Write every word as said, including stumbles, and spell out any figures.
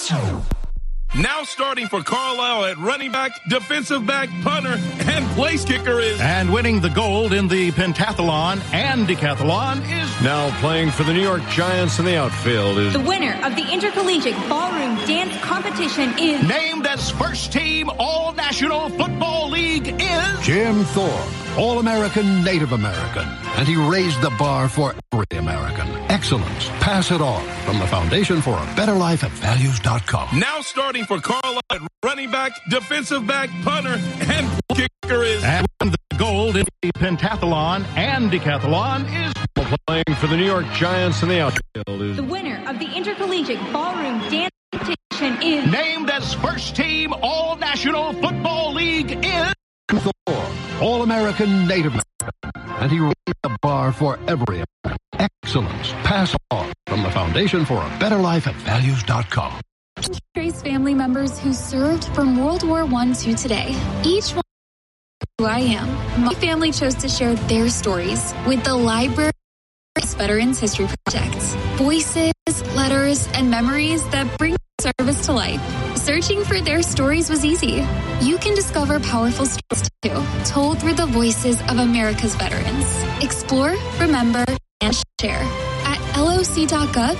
Now starting for Carlisle at running back, defensive back, punter, and place kicker is... And winning the gold in the pentathlon and decathlon is... Now playing for the New York Giants in the outfield is... The winner of the Intercollegiate Ballroom Dance Competition is... Named as first team All-National Football League is... Jim Thorpe, All-American Native American. And he raised the bar for every American. Excellence. Pass it on. From the Foundation for a Better Life at values dot com. Now starting for Carlisle at running back, defensive back, punter, and kicker is... And winning the gold in the pentathlon and decathlon is... Playing for the New York Giants in the outfield is... The winner of the Intercollegiate Ballroom Dance Competition is... Named as first team All-National Football League is... Thorpe, All-American Native American. And he raised the bar for every American. Excellence. Pass on. From the Foundation for a Better Life at values dot com. Trace family members who served from World War One to today. Each one who I am. My family chose to share their stories with the Library Veterans History Project. Voices, letters, and memories that bring service to life. Searching for their stories was easy. You can discover powerful stories too, told through the voices of America's veterans. Explore, remember, and share at L O C dot gov